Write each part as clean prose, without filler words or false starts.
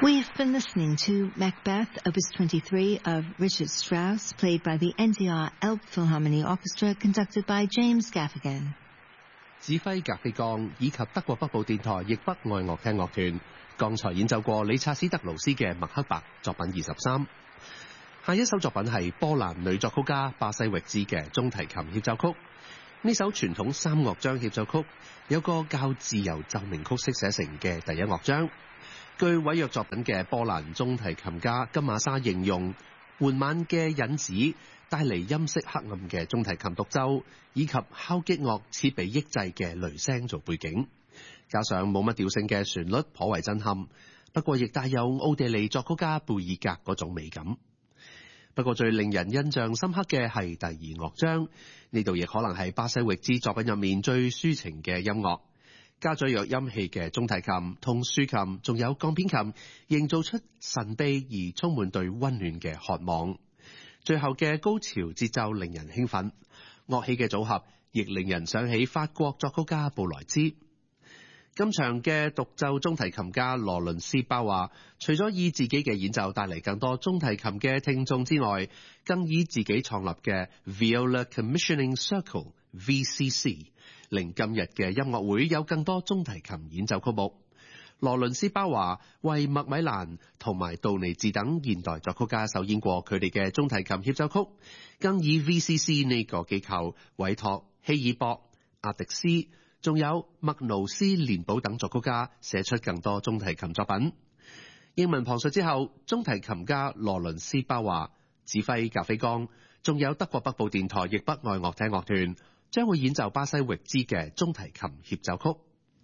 We've been listening to Macbeth, Opus 23 of Richard Strauss, played by the NDR Elbphilharmonie Orchestra, conducted by James Gaffigan. 指揮格菲降以及德國北部電台亦北愛樂廳樂團，剛才演奏過理察斯特勞斯嘅麥克白作品23。下一首作品係波蘭女作曲家巴西域茲嘅中提琴協奏曲。呢首傳統3樂章協奏曲有個較自由奏鳴曲式寫成嘅第一樂章。據委約作品嘅波蘭中提琴家金馬莎形容，緩慢嘅引子帶嚟音色黑暗嘅中提琴獨奏，以及敲擊樂似被抑制嘅雷聲做背景，加上冇乜調性嘅旋律，頗為震撼。不過亦帶有奧地利作曲家貝爾格嗰種美感。不過最令人印象深刻嘅係第2樂章，呢度亦可能係巴西域茲作品入面最抒情嘅音樂。加咗弱音器嘅中提琴同豎琴，仲有鋼片琴，營造出神秘而充滿對溫暖嘅渴望。最後嘅高潮節奏令人興奮，樂器嘅組合亦令人想起法國作曲家布萊茲。今場嘅獨奏中提琴家羅倫斯包話，除咗以自己嘅演奏帶嚟更多中提琴嘅聽眾之外，更以自己創立嘅 Viola Commissioning Circle（VCC） 令今日嘅音樂會有更多中提琴演奏曲目。羅倫斯包話，為麥米蘭同埋杜尼治等現代作曲家首演過佢哋嘅中提琴協奏曲，更以 VCC 呢個機構委託希爾博、阿迪斯仲有麥勞斯連堡等作曲家寫出更多中提琴作品。英文旁述之後，中提琴家羅倫斯包話，指揮格菲降，仲有德國北部電台亦北愛樂廳樂團將會演奏巴西域茲嘅中提琴協奏曲。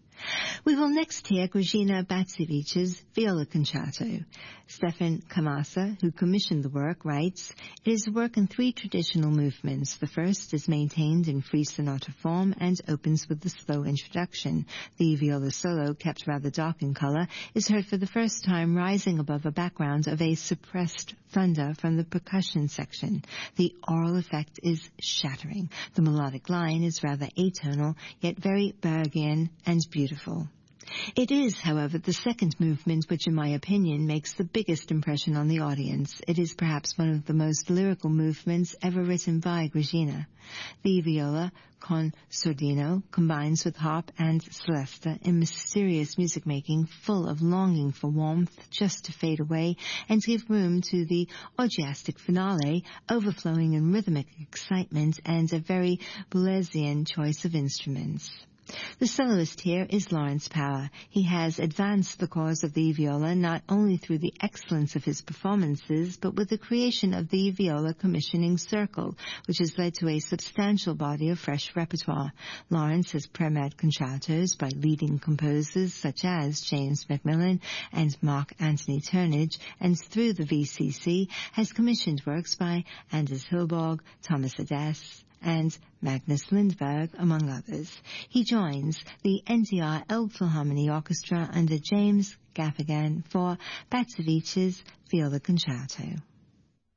We will next hear Grażyna Batcevich's Viola Concerto. Stefan Kamasa, who commissioned the work, writes, "It is a work in 3 traditional movements. The first is maintained in free sonata form and opens with the slow introduction. The viola solo, kept rather dark in color, is heard for the first time rising above a background of a suppressed thunder from the percussion section. The aural effect is shattering. The melodic line is rather atonal, yet very Bergian and beautiful." It is, however, the second movement which, in my opinion, makes the biggest impression on the audience. It is perhaps one of the most lyrical movements ever written by Grażyna. The viola con sordino combines with harp and celesta in mysterious music-making full of longing for warmth just to fade away and give room to the orgiastic finale, overflowing in rhythmic excitement and a very Boulesian choice of instruments. The soloist here is Lawrence Power. He has advanced the cause of the viola not only through the excellence of his performances, but with the creation of the Viola Commissioning Circle, which has led to a substantial body of fresh repertoire. Lawrence has premiered concertos by leading composers such as James Macmillan and Mark Anthony Turnage, and through the VCC has commissioned works by Anders Hilborg, Thomas Adès, and Magnus Lindberg, among others. He joins the NDR Elbphilharmonie Orchestra under James Gaffigan for Batcevich's Viola Concerto.